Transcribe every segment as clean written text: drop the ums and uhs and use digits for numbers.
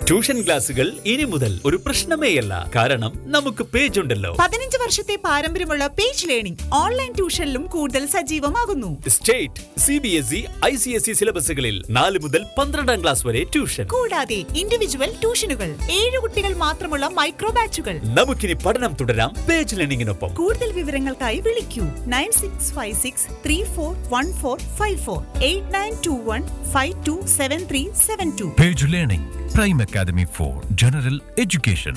Tuition ക്ലാസുകൾ ഇനി മുതൽ ഒരു പ്രശ്നമേയല്ല. കാരണം നമുക്ക് പേജ് ഉണ്ടല്ലോ. 15 വർഷത്തെ പാരമ്പര്യമുള്ള പേജ് ലേണിംഗ് ഓൺലൈൻ ട്യൂഷനിലും കൂടുതൽ സജീവമാകുന്നു. സ്റ്റേറ്റ്, CBSE, ICSE സിലബസുകളിൽ 4 മുതൽ 12ാം ക്ലാസ് വരെ ട്യൂഷൻ. കൂടാതെ ഇൻഡിവിജ്വൽ ട്യൂഷനുകൾ, 7 കുട്ടികൾ മാത്രമുള്ള മൈക്രോ ബാച്ചുകൾ. നമുക്കിനി പഠനം തുടരാം പേജ് ലേണിംഗിനൊപ്പം. കൂടുതൽ വിവരങ്ങൾക്കായി വിളിക്കൂ 9656341454 8921527372. Page learning prime academy for general education.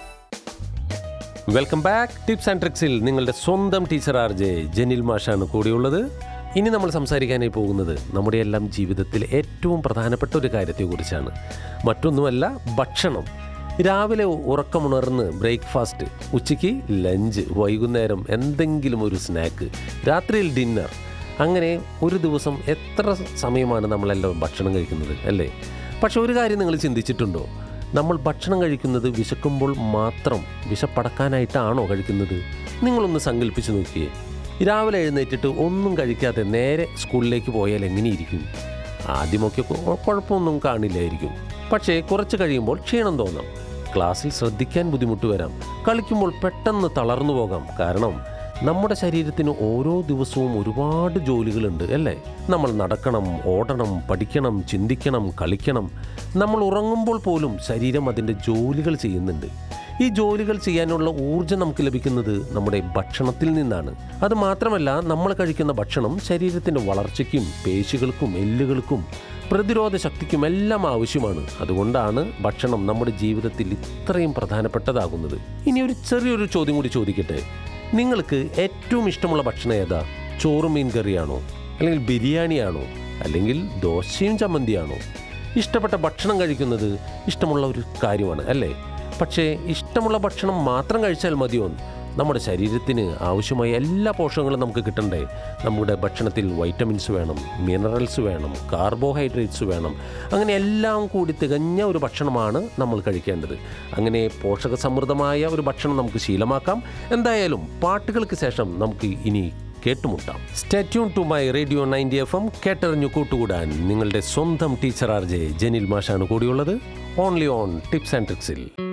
Welcome back. Tips and ട്രിക്സിൽ നിങ്ങളുടെ സ്വന്തം ടീച്ചർ RJ ജെനിൽ മാഷാണ് കൂടിയുള്ളത്. ഇനി നമ്മൾ സംസാരിക്കാനായി പോകുന്നത് നമ്മുടെ എല്ലാം ജീവിതത്തിൽ ഏറ്റവും പ്രധാനപ്പെട്ട ഒരു കാര്യത്തെക്കുറിച്ചാണ്. മറ്റൊന്നുമല്ല, ഭക്ഷണം. രാവിലെ ഉറക്കമുണർന്ന് ബ്രേക്ക്ഫാസ്റ്റ്, ഉച്ചയ്ക്ക് ലഞ്ച്, വൈകുന്നേരം എന്തെങ്കിലും ഒരു സ്നാക്ക്, രാത്രിയിൽ ഡിന്നർ. അങ്ങനെ ഒരു ദിവസം എത്ര സമയമാണ് നമ്മളെല്ലാം ഭക്ഷണം കഴിക്കുന്നത് അല്ലേ? പക്ഷെ ഒരു കാര്യം നിങ്ങൾ ചിന്തിച്ചിട്ടുണ്ടോ? നമ്മൾ ഭക്ഷണം കഴിക്കുന്നത് വിശക്കുമ്പോൾ മാത്രം വിശപ്പടക്കാനായിട്ടാണോ കഴിക്കുന്നത്? നിങ്ങളൊന്ന് സങ്കല്പിച്ച് നോക്കിയേ. രാവിലെ എഴുന്നേറ്റിട്ട് ഒന്നും കഴിക്കാതെ നേരെ സ്കൂളിലേക്ക് പോയാൽ എങ്ങനെയിരിക്കും? ആദ്യമൊക്കെ കുഴപ്പമൊന്നും കാണില്ലായിരിക്കും. പക്ഷേ കുറച്ച് കഴിയുമ്പോൾ ക്ഷീണം തോന്നാം, ക്ലാസ്സിൽ ശ്രദ്ധിക്കാൻ ബുദ്ധിമുട്ട് വരാം, കളിക്കുമ്പോൾ പെട്ടെന്ന് തളർന്നു പോകാം. കാരണം നമ്മുടെ ശരീരത്തിന് ഓരോ ദിവസവും ഒരുപാട് ജോലികളുണ്ട് അല്ലേ? നമ്മൾ നടക്കണം, ഓടണം, പഠിക്കണം, ചിന്തിക്കണം, കളിക്കണം. നമ്മൾ ഉറങ്ങുമ്പോൾ പോലും ശരീരം അതിൻ്റെ ജോലികൾ ചെയ്യുന്നുണ്ട്. ഈ ജോലികൾ ചെയ്യാനുള്ള ഊർജ്ജം നമുക്ക് ലഭിക്കുന്നത് നമ്മുടെ ഭക്ഷണത്തിൽ നിന്നാണ്. അത് മാത്രമല്ല, നമ്മൾ കഴിക്കുന്ന ഭക്ഷണം ശരീരത്തിൻ്റെ വളർച്ചയ്ക്കും പേശികൾക്കും എല്ലുകൾക്കും പ്രതിരോധ ശക്തിക്കും എല്ലാം ആവശ്യമാണ്. അതുകൊണ്ടാണ് ഭക്ഷണം നമ്മുടെ ജീവിതത്തിൽ ഇത്രയും പ്രധാനപ്പെട്ടതാകുന്നത്. ഇനി ഒരു ചെറിയൊരു ചോദ്യം കൂടി ചോദിക്കട്ടെ. നിങ്ങൾക്ക് ഏറ്റവും ഇഷ്ടമുള്ള ഭക്ഷണം ഏതാ? ചോറും മീൻ കറിയാണോ? അല്ലെങ്കിൽ ബിരിയാണിയാണോ? അല്ലെങ്കിൽ ദോശയും ചമ്മന്തിയാണോ? ഇഷ്ടപ്പെട്ട ഭക്ഷണം കഴിക്കുന്നത് ഇഷ്ടമുള്ള ഒരു കാര്യമാണ് അല്ലേ? പക്ഷേ ഇഷ്ടമുള്ള ഭക്ഷണം മാത്രം കഴിച്ചാൽ മതിയോ? നമ്മുടെ ശരീരത്തിന് ആവശ്യമായ എല്ലാ പോഷകങ്ങളും നമുക്ക് കിട്ടണ്ടേ? നമ്മുടെ ഭക്ഷണത്തിൽ വൈറ്റമിൻസ് വേണം, മിനറൽസ് വേണം, കാർബോഹൈഡ്രേറ്റ്സ് വേണം. അങ്ങനെ എല്ലാം കൂടി തികഞ്ഞ ഒരു ഭക്ഷണമാണ് നമ്മൾ കഴിക്കേണ്ടത്. അങ്ങനെ പോഷകസമൃദ്ധമായ ഒരു ഭക്ഷണം നമുക്ക് ശീലമാക്കാം. എന്തായാലും പാട്ടുകൾക്ക് ശേഷം നമുക്ക് ഇനി കേട്ടുമുട്ടാം. Stay tune to my radio 90 FM. കേട്ടറിഞ്ഞു കൂട്ടുകൂടാൻ നിങ്ങളുടെ സ്വന്തം ടീച്ചർ RJ ജെനിൽ മാഷാണ് കൂടിയുള്ളത്. Only on tips and ട്രിക്സിൽ.